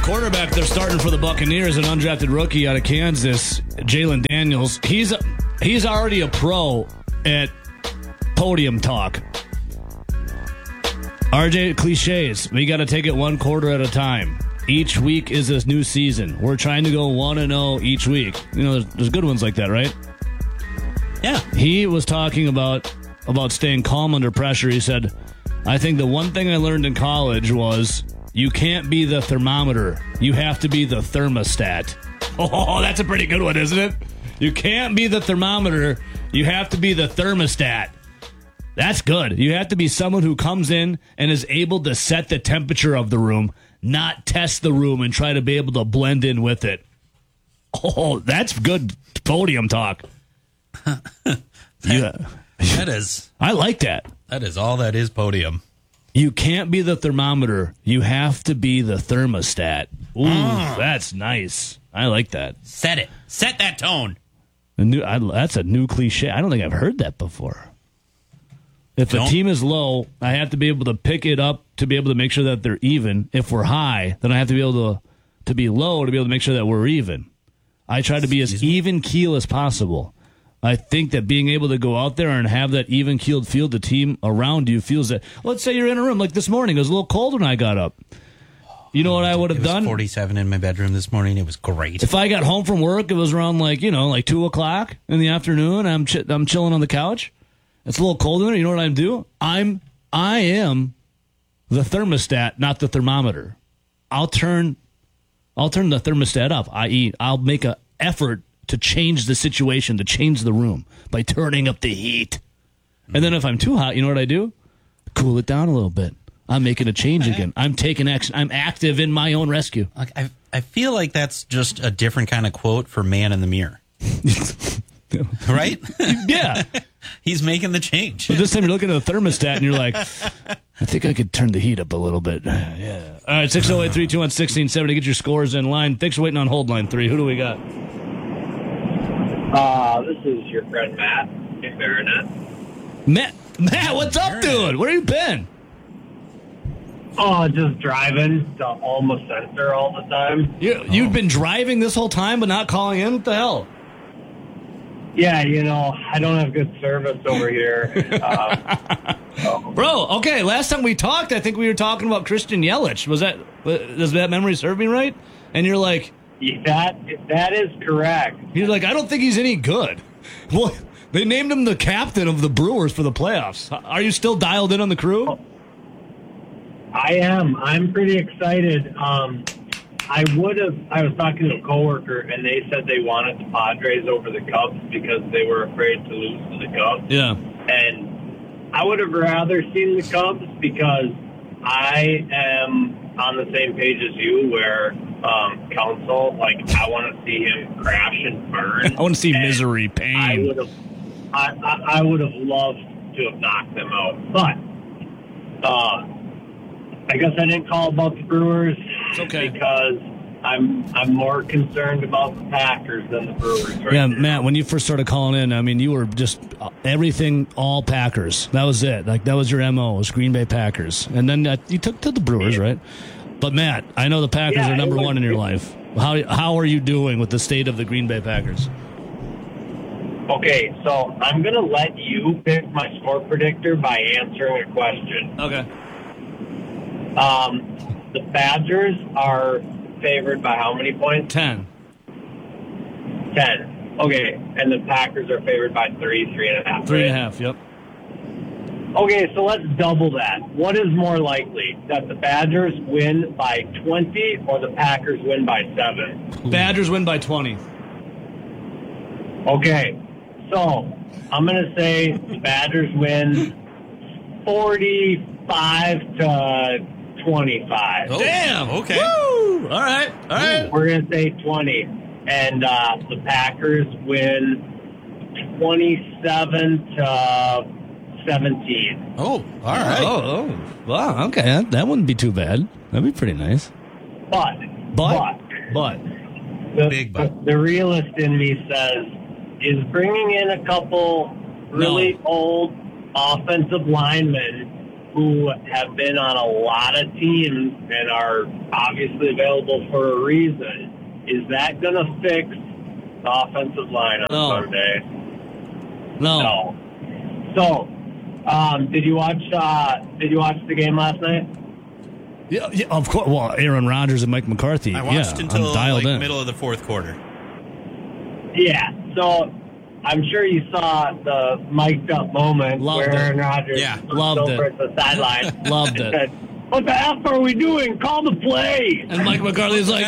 Quarterback they're starting for the Buccaneers, an undrafted rookie out of Kansas, Jalen Daniels. He's already a pro at podium talk. RJ, cliches. We got to take it one quarter at a time. Each week is a new season. We're trying to go 1-0 each week. You know, there's good ones like that, right? Yeah. He was talking about staying calm under pressure. He said, I think the one thing I learned in college was you can't be the thermometer. You have to be the thermostat. Oh, that's a pretty good one, isn't it? You can't be the thermometer. You have to be the thermostat. That's good. You have to be someone who comes in and is able to set the temperature of the room, not test the room and try to be able to blend in with it. Oh, that's good podium talk. Yeah. That is. I like that. That is all that is podium. You can't be the thermometer. You have to be the thermostat. Ooh, that's nice. I like that. Set it. Set that tone. That's a new cliche. I don't think I've heard that before. If a team is low, I have to be able to pick it up to be able to make sure that they're even. If we're high, then I have to be able to be low to be able to make sure that we're even. I try to be as even keel as possible. I think that being able to go out there and have that even-keeled feel, the team around you feels that. Let's say you're in a room like this morning. It was a little cold when I got up. You know what I would have done? It was 47 in my bedroom this morning. It was great. If I got home from work, it was around like 2 o'clock in the afternoon. I'm chilling on the couch. It's a little cold in there. You know what I do? I am the thermostat, not the thermometer. I'll turn the thermostat up, i.e., I'll make an effort to change the situation, to change the room by turning up the heat. And then if I'm too hot, you know what I do? Cool it down a little bit. I'm making a change again. I'm taking action. I'm active in my own rescue. I feel like that's just a different kind of quote for man in the mirror. Right? Yeah. He's making the change. But this time you're looking at the thermostat and you're like, I think I could turn the heat up a little bit. Yeah. All right, 608-321-1670. Get your scores in line. Thanks for waiting on hold line 3. Who do we got? This is your friend Matt in Baronet. Matt, what's up, dude? Where you been? Oh, just driving to Alma Center all the time. You've been driving this whole time but not calling in? What the hell? Yeah, I don't have good service over here. Bro, okay, last time we talked, I think we were talking about Christian Yelich. Does that memory serve me right? And you're like... That is correct. He's like, I don't think he's any good. Well, they named him the captain of the Brewers for the playoffs. Are you still dialed in on the crew? I am. I'm pretty excited. I was talking to a coworker, and they said they wanted the Padres over the Cubs because they were afraid to lose to the Cubs. Yeah. And I would have rather seen the Cubs because I am on the same page as you where Counsell, I want to see him crash and burn. I want to see misery, pain. I would have loved to have knocked them out. But I guess I didn't call about the Brewers. It's okay. Because I'm more concerned about the Packers than the Brewers right now. Matt, when you first started calling in, I mean, you were just everything, all Packers. That was it. That was your MO, was Green Bay Packers. And then you took to the Brewers, right? But, Matt, I know the Packers are number one in your life. How are you doing with the state of the Green Bay Packers? Okay, so I'm going to let you pick my score predictor by answering a question. Okay. The Badgers are favored by how many points? 10. 10. Okay, and the Packers are favored by 3.5. 3.5, yep. Okay, so let's double that. What is more likely, that the Badgers win by 20 or the Packers win by 7? Badgers win by 20. Okay, so I'm going to say the Badgers win 45 to 25. Oh, damn. Okay. Woo! All right. We're going to say 20. And the Packers win 27 to 17. Oh, all right. Oh, wow. Okay, that wouldn't be too bad. That'd be pretty nice. But Big but. the realist in me says, is bringing in a couple really old offensive linemen who have been on a lot of teams and are obviously available for a reason. Is that going to fix the offensive line on Sunday? No. So, did you watch the game last night? Yeah, of course. Well, Aaron Rodgers and Mike McCarthy. I watched until I'm dialed in. middle of the fourth quarter. Yeah. So I'm sure you saw the mic'd up moment Loved where it. Aaron Rodgers Loved looked over it. at the sideline. Loved and it. said, "What the F are we doing? Call the play." And Mike McCarthy's like,